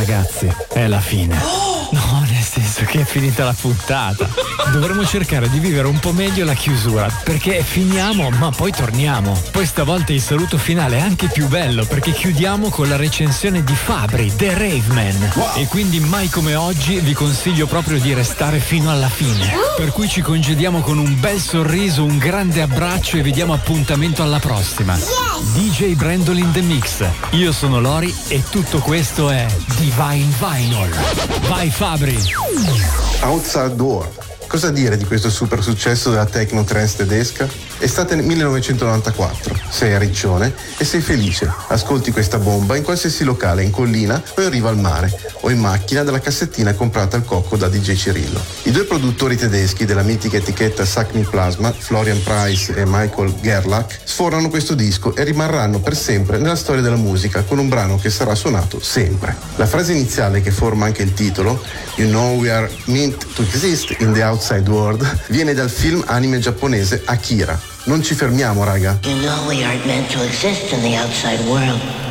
ragazzi, è la fine. No, nel senso che è finita la puntata. Dovremmo cercare di vivere un po' meglio la chiusura, perché finiamo ma poi torniamo. Poi stavolta il saluto finale è anche più bello, perché chiudiamo con la recensione di Fabri, The Raveman. E quindi mai come oggi vi consiglio proprio di restare fino alla fine. Per cui ci congediamo con un bel sorriso, un grande abbraccio e vi diamo appuntamento alla prossima. DJ Brandol in the Mix. Io sono Lori e tutto questo è Divine Vinyl. Vai Fabri! Outside World. Cosa dire di questo super successo della techno trance tedesca? Estate 1994, sei a Riccione e sei felice. Ascolti questa bomba in qualsiasi locale, in collina o in riva al mare, o in macchina dalla cassettina comprata al cocco da DJ Cirillo. I due produttori tedeschi della mitica etichetta Sacmi Plasma, Florian Preiss e Michael Gerlach, sfornano questo disco e rimarranno per sempre nella storia della musica con un brano che sarà suonato sempre. La frase iniziale che forma anche il titolo, You know we are meant to exist in the outside world, viene dal film anime giapponese Akira. Non ci fermiamo, raga. You know we aren't meant to exist in the outside world.